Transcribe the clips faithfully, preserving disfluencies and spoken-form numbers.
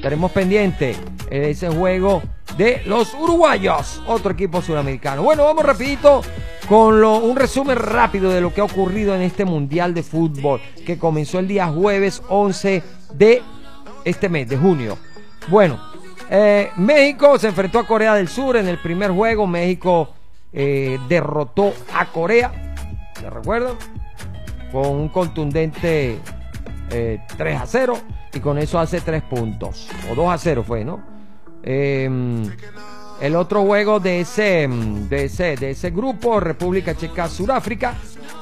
estaremos pendientes de ese juego de los uruguayos, otro equipo sudamericano. Bueno, vamos rapidito con lo, un resumen rápido de lo que ha ocurrido en este Mundial de Fútbol que comenzó el día jueves once de este mes, de junio. Bueno, eh, México se enfrentó a Corea del Sur en el primer juego. México eh, derrotó a Corea, ¿se recuerdan? Con un contundente eh, tres a cero, y con eso hace tres puntos, o dos a cero fue, ¿no? Eh, el otro juego de ese, de ese, de ese grupo, República Checa, Sudáfrica,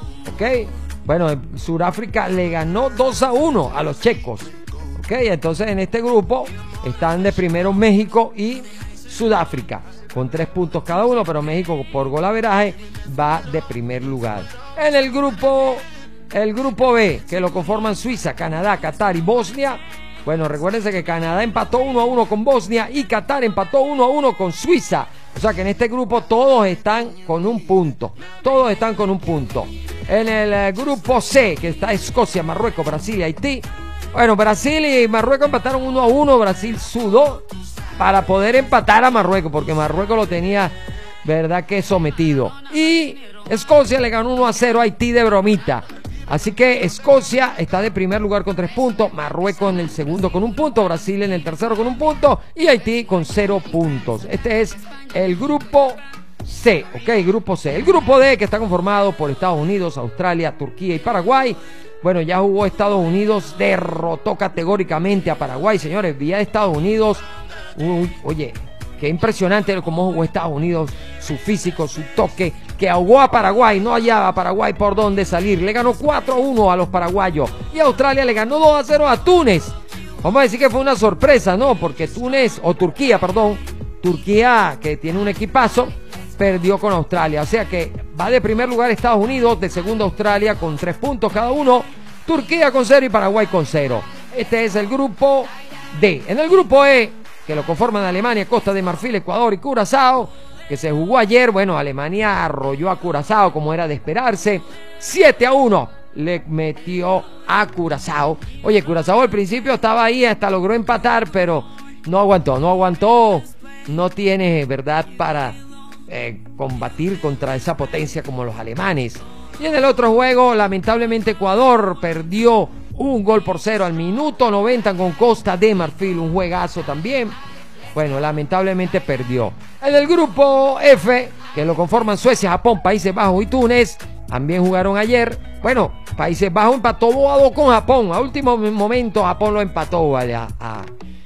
ok, bueno, Sudáfrica le ganó dos a uno a los checos, ok, entonces en este grupo están de primero México y Sudáfrica, con tres puntos cada uno, pero México por golaveraje va de primer lugar. En el grupo, el grupo B, que lo conforman Suiza, Canadá, Qatar y Bosnia. Bueno, recuérdense que Canadá empató uno a uno con Bosnia y Qatar empató uno a uno con Suiza. O sea que en este grupo todos están con un punto. Todos están con un punto. En el eh, grupo C, que está Escocia, Marruecos, Brasil y Haití. Bueno, Brasil y Marruecos empataron uno a uno. Brasil sudó para poder empatar a Marruecos, porque Marruecos lo tenía, verdad, que sometido. Y Escocia le ganó uno a cero a Haití de bromita. Así que Escocia está de primer lugar con tres puntos, Marruecos en el segundo con un punto, Brasil en el tercero con un punto y Haití con cero puntos. Este es el grupo C, ok, grupo C. El grupo D, que está conformado por Estados Unidos, Australia, Turquía y Paraguay. Bueno, ya jugó Estados Unidos, derrotó categóricamente a Paraguay, señores, vía de Estados Unidos. Uy, oye, qué impresionante cómo jugó Estados Unidos, su físico, su toque, que ahogó a Paraguay, no hallaba a Paraguay por dónde salir. Le ganó cuatro a uno a los paraguayos. Y Australia le ganó dos a cero a Túnez. Vamos a decir que fue una sorpresa, ¿no? Porque Túnez, o Turquía, perdón, Turquía, que tiene un equipazo, perdió con Australia. O sea que va de primer lugar Estados Unidos, de segundo Australia con tres puntos cada uno, Turquía con cero y Paraguay con cero. Este es el grupo D. En el grupo E, que lo conforman Alemania, Costa de Marfil, Ecuador y Curazao, que se jugó ayer. Bueno, Alemania arrolló a Curazao como era de esperarse, siete a uno le metió a Curazao. Oye, Curazao al principio estaba ahí, hasta logró empatar, pero no aguantó, no aguantó, no tiene, verdad, para eh, combatir contra esa potencia como los alemanes. Y en el otro juego, lamentablemente, Ecuador perdió un gol por cero al minuto noventa con Costa de Marfil, un juegazo también. Bueno, lamentablemente perdió. En el grupo F, que lo conforman Suecia, Japón, Países Bajos y Túnez, también jugaron ayer. Bueno, Países Bajos empató dos a dos con Japón. A último momento Japón lo empató, ¿vale? a, a,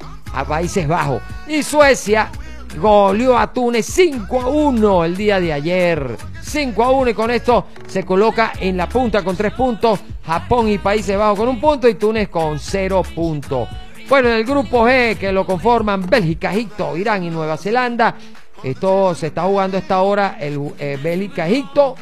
a Países Bajos. Y Suecia goleó a Túnez cinco a uno el día de ayer. cinco a uno, y con esto se coloca en la punta con tres puntos. Japón y Países Bajos con un punto y Túnez con cero puntos. Bueno, en el grupo G, que lo conforman Bélgica, Egipto, Irán y Nueva Zelanda. Esto se está jugando a esta hora, el eh, Bélgica, Egipto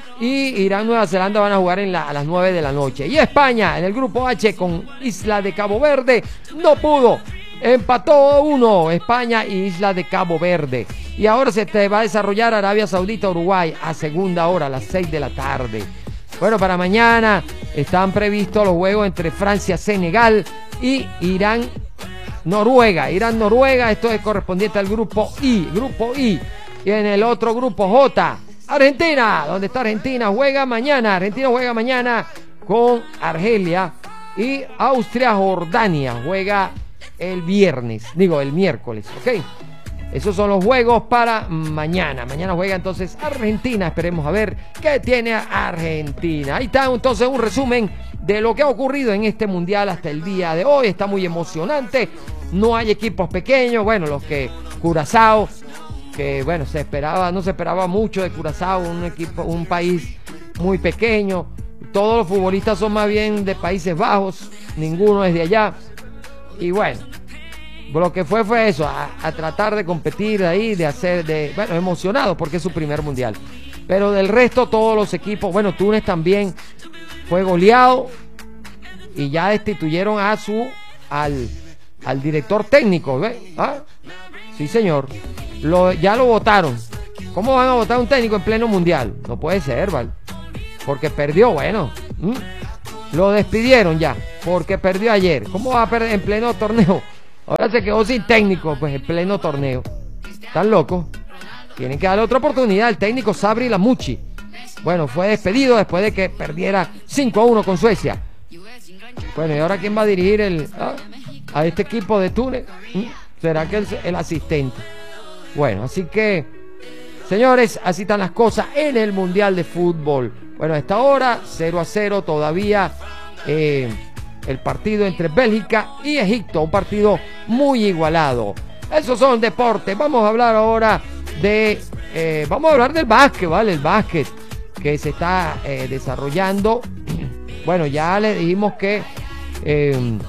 y Irán, Nueva Zelanda van a jugar en la, a las nueve de la noche. Y España, en el grupo H, con Isla de Cabo Verde, no pudo. Empató uno España y Isla de Cabo Verde. Y ahora se te va a desarrollar Arabia Saudita, Uruguay, a segunda hora, a las seis de la tarde. Bueno, para mañana están previstos los juegos entre Francia, Senegal y Irán, Noruega. Irán, Noruega, esto es correspondiente al grupo I, grupo I. Y en el otro grupo J, Argentina, donde está Argentina, juega mañana. Argentina juega mañana con Argelia. Y Austria, Jordania, juega el viernes, digo el miércoles, ¿ok? Esos son los juegos para mañana. Mañana juega entonces Argentina. Esperemos a ver qué tiene Argentina. Ahí está entonces un resumen de lo que ha ocurrido en este mundial hasta el día de hoy. Está muy emocionante. No hay equipos pequeños. Bueno, los que Curazao, que bueno, se esperaba, no se esperaba mucho de Curazao, un equipo, un país muy pequeño. Todos los futbolistas son más bien de Países Bajos. Ninguno es de allá. Y bueno, lo que fue fue eso, a, a tratar de competir ahí, de hacer, de bueno, emocionado porque es su primer mundial. Pero del resto todos los equipos, bueno, Túnez también fue goleado y ya destituyeron a su, al, al director técnico, ¿ves? ¿Ah? Sí, señor, lo, ya lo votaron. ¿Cómo van a votar un técnico en pleno mundial? No puede ser, ¿vale? Porque perdió, bueno. ¿Mm? Lo despidieron ya, porque perdió ayer. ¿Cómo va a perder en pleno torneo? Ahora se quedó sin técnico, pues en pleno torneo. ¿Están locos? Tienen que darle otra oportunidad al técnico Sabri Lamouchi. Bueno, fue despedido después de que perdiera cinco a uno con Suecia. Bueno, ¿y ahora quién va a dirigir el, ah, a este equipo de Túnez? ¿Será que el, el asistente? Bueno, así que, señores, así están las cosas en el Mundial de Fútbol. Bueno, a esta hora, cero a cero todavía eh, el partido entre Bélgica y Egipto. Un partido muy igualado. Esos son deportes. Vamos a hablar ahora de... Eh, vamos a hablar del básquet, ¿vale? El básquet que se está eh, desarrollando. Bueno, ya le dijimos que eh,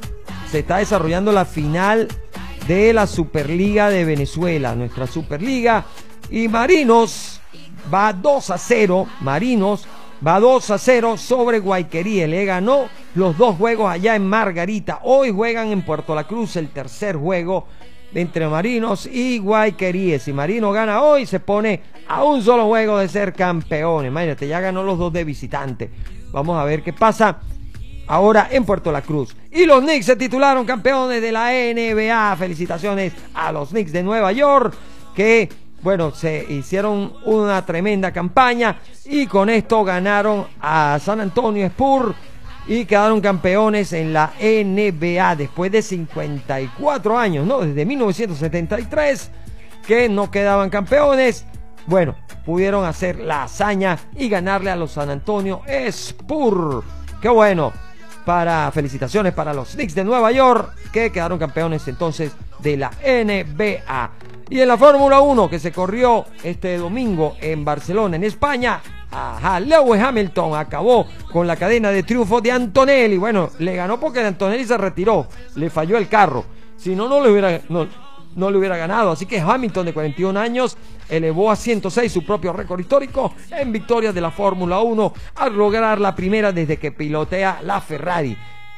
se está desarrollando la final de la Superliga de Venezuela, nuestra Superliga, y Marinos va dos a cero, Marinos va dos a cero sobre Guayquería, le ganó los dos juegos allá en Margarita. Hoy juegan en Puerto La Cruz el tercer juego entre Marinos y Guayquería. Si Marinos gana hoy, se pone a un solo juego de ser campeón. Imagínate, ya ganó los dos de visitante. Vamos a ver qué pasa ahora en Puerto La Cruz. Y los Knicks se titularon campeones de la N B A. Felicitaciones a los Knicks de Nueva York, que, bueno, se hicieron una tremenda campaña y con esto ganaron a San Antonio Spurs y quedaron campeones en la N B A después de cincuenta y cuatro años, ¿no? Desde mil novecientos setenta y tres que no quedaban campeones. Bueno, pudieron hacer la hazaña y ganarle a los San Antonio Spurs. ¡Qué bueno! Para, felicitaciones para los Knicks de Nueva York, que quedaron campeones entonces de la N B A. Y en la Fórmula uno, que se corrió este domingo en Barcelona, en España, ajá, Lewis Hamilton acabó con la cadena de triunfo de Antonelli. Bueno, le ganó porque Antonelli se retiró, le falló el carro. Si no, no le hubiera... No, no le hubiera ganado, así que Hamilton, de cuarenta y un años, elevó a ciento seis su propio récord histórico en victorias de la Fórmula uno, al lograr la primera desde que pilotea la Ferrari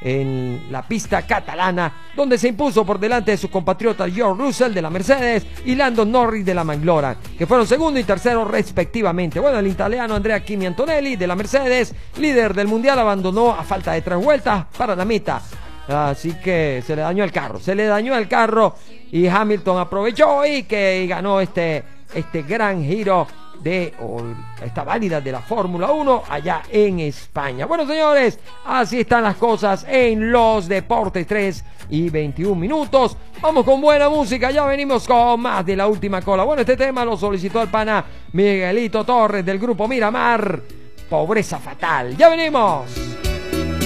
en la pista catalana, donde se impuso por delante de sus compatriotas George Russell de la Mercedes y Lando Norris de la McLaren, que fueron segundo y tercero respectivamente. Bueno, el italiano Andrea Kimi Antonelli de la Mercedes, líder del mundial, abandonó a falta de tres vueltas para la meta. Así que se le dañó el carro, se le dañó el carro y Hamilton aprovechó y que y ganó este, este gran giro de oh, esta válida de la Fórmula uno allá en España. Bueno, señores, así están las cosas en los deportes. Tres y veintiún minutos. Vamos con buena música, ya venimos con más de La Última Cola. Bueno, este tema lo solicitó el pana Miguelito Torres del grupo Miramar. Pobreza Fatal. Ya venimos.